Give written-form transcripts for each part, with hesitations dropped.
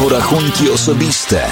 porachunki osobiste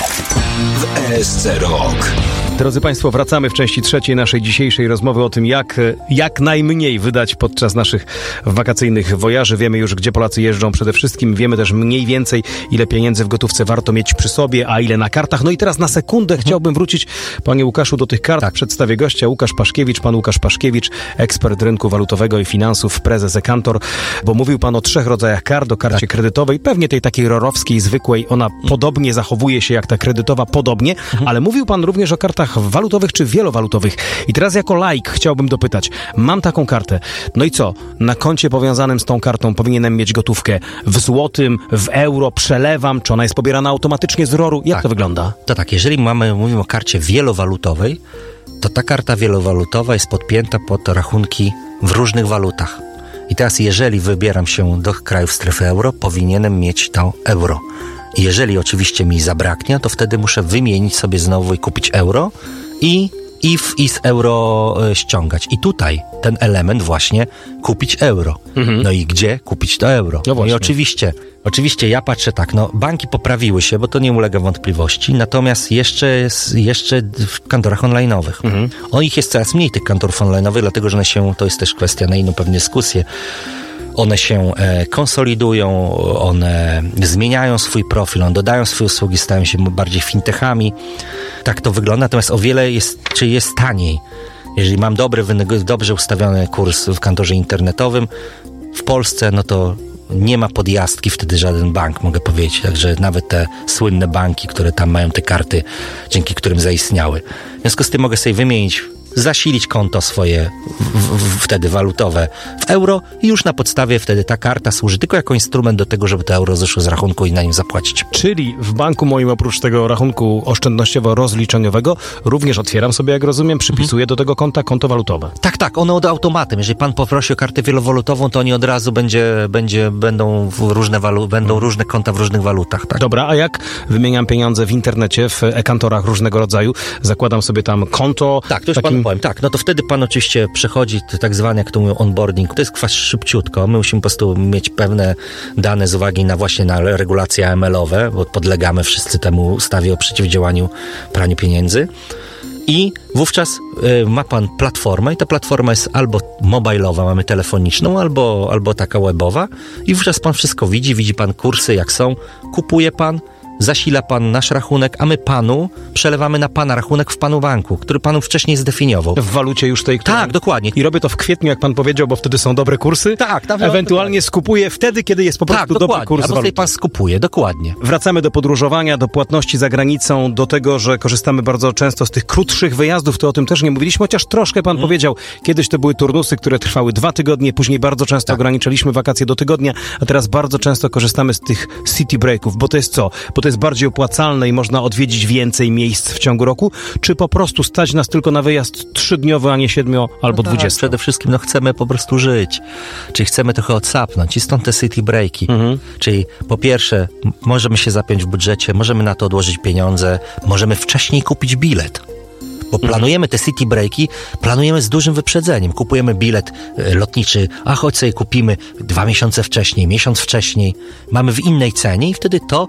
w ESC Rok. Drodzy Państwo, wracamy w części trzeciej naszej dzisiejszej rozmowy o tym, jak najmniej wydać podczas naszych wakacyjnych wojaży. Wiemy już, gdzie Polacy jeżdżą przede wszystkim. Wiemy też mniej więcej, ile pieniędzy w gotówce warto mieć przy sobie, a ile na kartach. No i teraz na sekundę chciałbym wrócić, Panie Łukaszu, do tych kart. Tak. Przedstawię gościa, Łukasz Paszkiewicz. Pan Łukasz Paszkiewicz, ekspert rynku walutowego i finansów, prezes Ekantor, bo mówił Pan o 3 rodzajach kart, o karcie kredytowej, pewnie tej takiej rorowskiej, zwykłej. Ona podobnie zachowuje się jak ta kredytowa, podobnie, ale mówił Pan również o kartach walutowych czy wielowalutowych. I teraz jako laik chciałbym dopytać, mam taką kartę, no i co? Na koncie powiązanym z tą kartą powinienem mieć gotówkę w złotym, w euro, przelewam, czy ona jest pobierana automatycznie z ROR-u? Jak to wygląda? To tak, jeżeli mówimy o karcie wielowalutowej, to ta karta wielowalutowa jest podpięta pod rachunki w różnych walutach. I teraz jeżeli wybieram się do krajów strefy euro, powinienem mieć to euro. I jeżeli oczywiście mi zabraknie, to wtedy muszę wymienić sobie znowu i kupić euro i z euro ściągać. I tutaj ten element właśnie kupić euro. No i gdzie kupić to euro? No i oczywiście ja patrzę tak, no banki poprawiły się, bo to nie ulega wątpliwości, natomiast jeszcze w kantorach online'owych. O ich jest coraz mniej, tych kantorów online'owych, dlatego że to jest też kwestia na inną pewnie dyskusję. One się konsolidują, one zmieniają swój profil, one dodają swoje usługi, stają się bardziej fintechami. Tak to wygląda, natomiast o wiele jest taniej. Jeżeli mam dobrze ustawiony kurs w kantorze internetowym w Polsce, no to nie ma podjazdki wtedy żaden bank, mogę powiedzieć. Także nawet te słynne banki, które tam mają te karty, dzięki którym zaistniały. W związku z tym mogę sobie wymienić, zasilić konto swoje wtedy walutowe w euro i już na podstawie wtedy ta karta służy tylko jako instrument do tego, żeby to euro zeszło z rachunku i na nim zapłacić. Czyli w banku moim oprócz tego rachunku oszczędnościowo-rozliczeniowego również otwieram sobie, jak rozumiem, przypisuję do tego konta konto walutowe. Tak, one od automatem. Jeżeli pan poprosi o kartę wielowalutową, to oni od razu będą różne konta w różnych walutach. Tak? Dobra, a jak wymieniam pieniądze w internecie, w e-kantorach różnego rodzaju, zakładam sobie tam konto. Tak, to już panu powiem. Tak, no to wtedy pan oczywiście przechodzi tak zwany, jak to mówią, onboarding. To jest szybciutko. My musimy po prostu mieć pewne dane z uwagi na regulacje AML-owe, bo podlegamy wszyscy temu ustawie o przeciwdziałaniu praniu pieniędzy. I wówczas ma pan platformę i ta platforma jest albo mobilowa, mamy telefoniczną, albo taka webowa i wówczas pan wszystko widzi pan kursy jak są, kupuje pan, zasila pan nasz rachunek, a my panu przelewamy na pana rachunek w panu banku, który panu wcześniej zdefiniował. W walucie już tej, której... Tak, dokładnie. I robię to w kwietniu, jak pan powiedział, bo wtedy są dobre kursy. Tak. Ewentualnie skupuję wtedy, kiedy jest po prostu dobry kurs waluty. Pan skupuje, dokładnie. Wracamy do podróżowania, do płatności za granicą, do tego, że korzystamy bardzo często z tych krótszych wyjazdów, to o tym też nie mówiliśmy, chociaż troszkę pan powiedział, kiedyś to były turnusy, które trwały 2 tygodnie, później bardzo często ograniczaliśmy wakacje do tygodnia, a teraz bardzo często korzystamy z tych city breaków, bo to jest co? Bo to jest bardziej opłacalne i można odwiedzić więcej miejsc w ciągu roku, czy po prostu stać nas tylko na wyjazd 3-dniowy, a nie 7 albo 20? Przede wszystkim chcemy po prostu żyć. Czyli chcemy trochę odsapnąć i stąd te city breaki. Czyli po pierwsze możemy się zapiąć w budżecie, możemy na to odłożyć pieniądze, możemy wcześniej kupić bilet. Bo planujemy te city breaki, planujemy z dużym wyprzedzeniem. Kupujemy bilet lotniczy, a choć sobie kupimy 2 miesiące wcześniej, miesiąc wcześniej. Mamy w innej cenie i wtedy to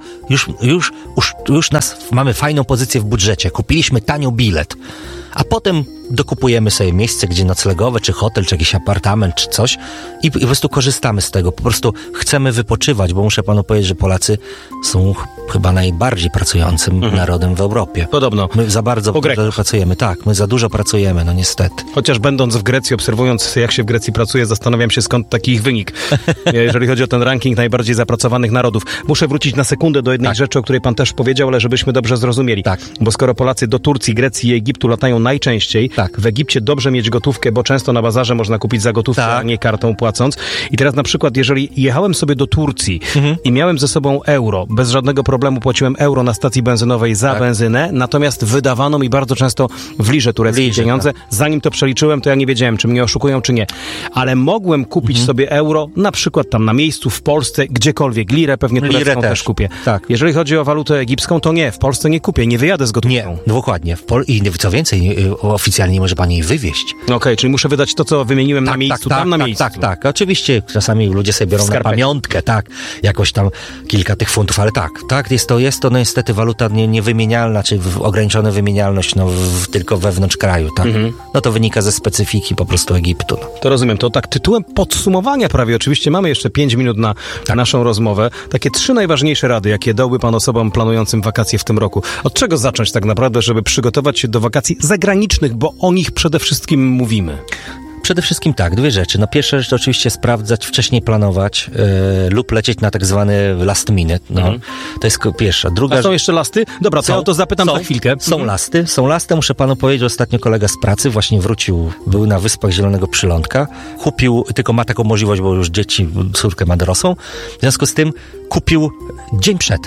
już mamy fajną pozycję w budżecie. Kupiliśmy tanio bilet. A potem dokupujemy sobie miejsce, gdzie noclegowe, czy hotel, czy jakiś apartament, czy coś i po prostu korzystamy z tego. Po prostu chcemy wypoczywać, bo muszę panu powiedzieć, że Polacy są chyba najbardziej pracującym narodem w Europie. Podobno. My za bardzo pracujemy. Tak, my za dużo pracujemy, no niestety. Chociaż będąc w Grecji, obserwując jak się w Grecji pracuje, zastanawiam się skąd taki ich wynik. Jeżeli chodzi o ten ranking najbardziej zapracowanych narodów. Muszę wrócić na sekundę do jednej rzeczy, o której pan też powiedział, ale żebyśmy dobrze zrozumieli. Tak. Bo skoro Polacy do Turcji, Grecji i Egiptu latają najczęściej, w Egipcie dobrze mieć gotówkę, bo często na bazarze można kupić za gotówkę, a nie kartą płacąc. I teraz na przykład, jeżeli jechałem sobie do Turcji i miałem ze sobą euro, bez żadnego problemu płaciłem euro na stacji benzynowej za benzynę, natomiast wydawano mi bardzo często w lirze tureckiej pieniądze. Zanim to przeliczyłem, to ja nie wiedziałem, czy mnie oszukują, czy nie. Ale mogłem kupić sobie euro, na przykład tam na miejscu, w Polsce, gdziekolwiek. Lirę pewnie turecką też kupię. Tak. Jeżeli chodzi o walutę egipską, to nie. W Polsce nie kupię, nie wyjadę z gotówką. Nie, dokładnie. I co więcej, oficjalnie nie może pan jej wywieźć. Okej, czyli muszę wydać to, co wymieniłem na miejscu, na miejscu. Tak. Oczywiście czasami ludzie sobie biorą na pamiątkę, jakoś tam kilka tych funtów, ale tak, jest to niestety waluta niewymienialna, czy ograniczona wymienialność, tylko wewnątrz kraju, tak? No to wynika ze specyfiki po prostu Egiptu. No. To rozumiem, to tak tytułem podsumowania prawie, oczywiście mamy jeszcze 5 minut na naszą rozmowę. Takie 3 najważniejsze rady, jakie dałby pan osobom planującym wakacje w tym roku. Od czego zacząć tak naprawdę, żeby przygotować się do wakacji zagranicznych, bo o nich przede wszystkim mówimy? Przede wszystkim tak, 2 rzeczy. No pierwsza rzecz to oczywiście sprawdzać, wcześniej planować lub lecieć na tak zwany last minute. To jest pierwsza. Druga. A są jeszcze lasty? Dobra, to ja o to zapytam za chwilkę. Są lasty. Muszę panu powiedzieć, że ostatnio kolega z pracy właśnie wrócił, był na Wyspach Zielonego Przylądka, kupił, tylko ma taką możliwość, bo już dzieci, córkę ma dorosłą, w związku z tym kupił dzień przed.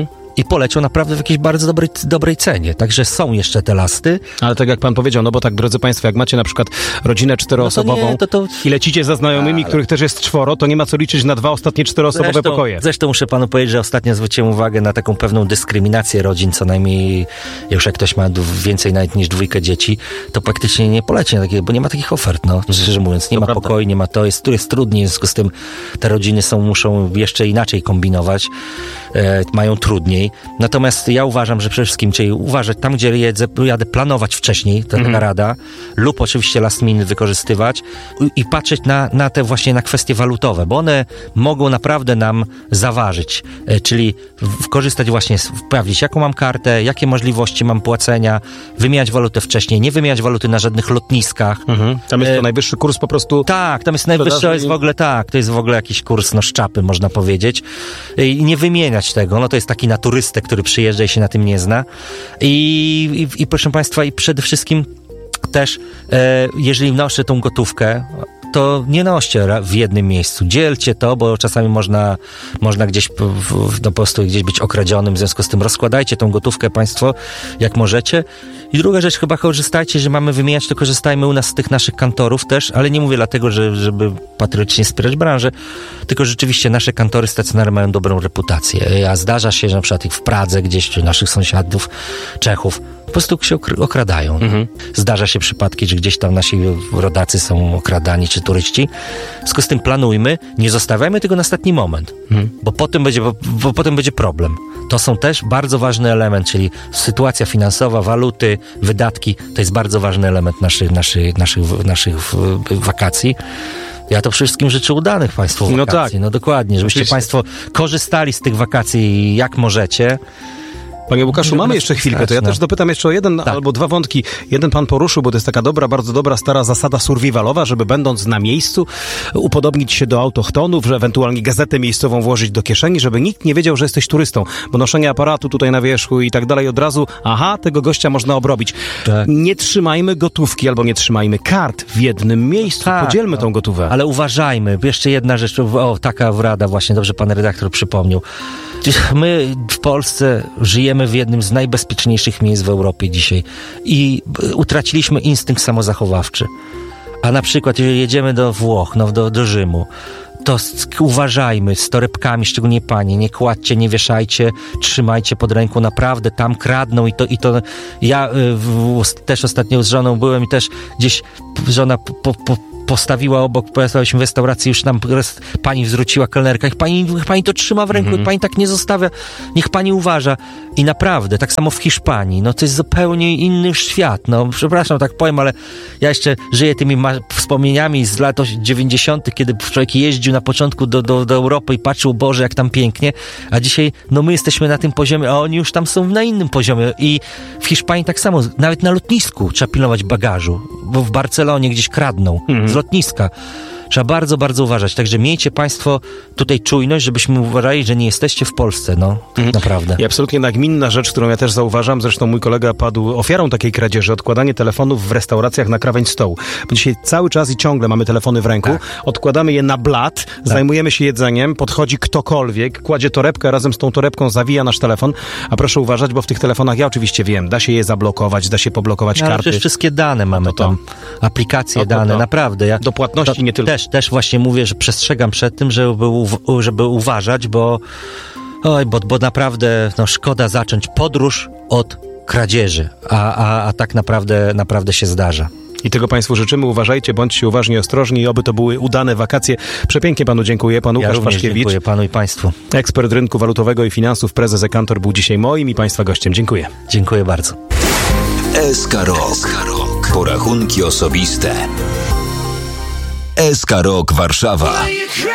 I poleciał naprawdę w jakiejś bardzo dobrej cenie. Także są jeszcze te lasty. Ale tak jak pan powiedział, no bo tak, drodzy państwo, jak macie na przykład rodzinę 4-osobową i lecicie za znajomymi, których też jest 4, to nie ma co liczyć na 2 ostatnie 4-osobowe pokoje. Zresztą muszę panu powiedzieć, że ostatnio zwróciłem uwagę na taką pewną dyskryminację rodzin, co najmniej już jak ktoś ma więcej nawet niż 2 dzieci, to praktycznie nie poleci na takie, bo nie ma takich ofert, szczerze mówiąc. Nie ma pokoju, nie ma jest trudniej, w związku z tym te rodziny muszą jeszcze inaczej kombinować, mają trudniej. Natomiast ja uważam, że przede wszystkim, czyli uważać tam, gdzie jadę planować wcześniej, to taka rada, lub oczywiście last minute wykorzystywać i patrzeć na te właśnie na kwestie walutowe, bo one mogą naprawdę nam zaważyć, czyli korzystać właśnie, sprawdzić jaką mam kartę, jakie możliwości mam płacenia, wymieniać walutę wcześniej, nie wymieniać waluty na żadnych lotniskach. Tam jest to najwyższy kurs po prostu. Tak, tam jest najwyższy, to jest w ogóle jakiś kurs szczapy, można powiedzieć. I nie wymieniać tego, to jest taki turystę, który przyjeżdża i się na tym nie zna. I proszę państwa, i przede wszystkim też, jeżeli noszę tą gotówkę, to nie noście w jednym miejscu. Dzielcie to, bo czasami można gdzieś po prostu gdzieś być okradzionym, w związku z tym rozkładajcie tą gotówkę państwo, jak możecie. I druga rzecz, chyba korzystajcie, że mamy wymieniać, to korzystajmy u nas z tych naszych kantorów też, ale nie mówię dlatego, żeby patriotycznie wspierać branżę, tylko rzeczywiście nasze kantory stacjonarne mają dobrą reputację. A zdarza się, że na przykład ich w Pradze gdzieś, czy naszych sąsiadów, Czechów, po prostu się okradają. Zdarza się przypadki, że gdzieś tam nasi rodacy są okradani, czy turyści. W związku z tym planujmy, nie zostawiajmy tego na ostatni moment, bo potem będzie problem. To są też bardzo ważny element, czyli sytuacja finansowa, waluty, wydatki, to jest bardzo ważny element naszych wakacji. Ja to wszystkim życzę udanych państwu wakacji. No dokładnie, żebyście państwo korzystali z tych wakacji jak możecie. Panie Łukaszu, mamy jeszcze chwilkę, to ja też dopytam jeszcze o jeden albo 2 wątki. Jeden pan poruszył, bo to jest taka bardzo dobra, stara zasada survivalowa, żeby będąc na miejscu upodobnić się do autochtonów, że ewentualnie gazetę miejscową włożyć do kieszeni, żeby nikt nie wiedział, że jesteś turystą. Bo noszenie aparatu tutaj na wierzchu i tak dalej od razu, tego gościa można obrobić. Tak. Nie trzymajmy gotówki albo nie trzymajmy kart w jednym miejscu. Podzielmy tą gotówkę. Ale uważajmy. Jeszcze jedna rzecz, taka rada właśnie, dobrze pan redaktor przypomniał. My w Polsce żyjemy w jednym z najbezpieczniejszych miejsc w Europie dzisiaj i utraciliśmy instynkt samozachowawczy. A na przykład, jeżeli jedziemy do Włoch, do Rzymu, to uważajmy z torebkami, szczególnie panie, nie kładźcie, nie wieszajcie, trzymajcie pod ręką, naprawdę tam kradną i to ja też ostatnio z żoną byłem i też gdzieś żona postawiła obok, pojechaliśmy w restauracji, już nam pani zwróciła kelnerka, niech pani to trzyma w ręku, pani tak nie zostawia, niech pani uważa. I naprawdę, tak samo w Hiszpanii, to jest zupełnie inny świat, przepraszam, tak powiem, ale ja jeszcze żyję tymi wspomnieniami z lat 90., kiedy człowiek jeździł na początku do Europy i patrzył, Boże, jak tam pięknie, a dzisiaj, my jesteśmy na tym poziomie, a oni już tam są na innym poziomie i w Hiszpanii tak samo, nawet na lotnisku trzeba pilnować bagażu, bo w Barcelonie gdzieś kradną z lotniska. Trzeba bardzo, bardzo uważać. Także miejcie państwo tutaj czujność, żebyśmy uważali, że nie jesteście w Polsce, no, naprawdę. I absolutnie nagminna rzecz, którą ja też zauważam, zresztą mój kolega padł ofiarą takiej kradzieży, odkładanie telefonów w restauracjach na krawędź stołu. Bo dzisiaj cały czas i ciągle mamy telefony w ręku, odkładamy je na blat, zajmujemy się jedzeniem, podchodzi ktokolwiek, kładzie torebkę, razem z tą torebką zawija nasz telefon, a proszę uważać, bo w tych telefonach, ja oczywiście wiem, da się je zablokować, da się poblokować Ale karty. przecież wszystkie dane mamy tam, aplikacje dane, naprawdę. Ja do płatności nie tylko. Też właśnie mówię, że przestrzegam przed tym, żeby uważać, bo naprawdę szkoda zacząć podróż od kradzieży, a tak naprawdę się zdarza. I tego Państwu życzymy. Uważajcie, bądźcie uważni, ostrożni i oby to były udane wakacje. Przepięknie Panu dziękuję. Pan Łukasz Waszkiewicz. Dziękuję Panu i Państwu. Ekspert rynku walutowego i finansów, prezes Ekantor był dzisiaj moim i Państwa gościem. Dziękuję. Dziękuję bardzo. SK Rok. Porachunki osobiste. SK Rok Warszawa.